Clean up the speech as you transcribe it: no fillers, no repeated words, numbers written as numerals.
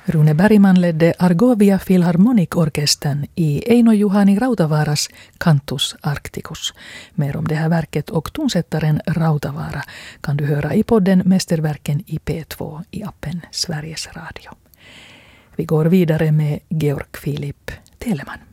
Rune Bergman ledde Argovia Philharmonic-orkestern i Eino Juhani Rautavaaras Cantus Arcticus. Mer om det här verket och tonsättaren Rautavaara kan du höra i podden Mästerverken i P2 i appen Sveriges Radio. Vi går vidare med Georg Philipp Telemann.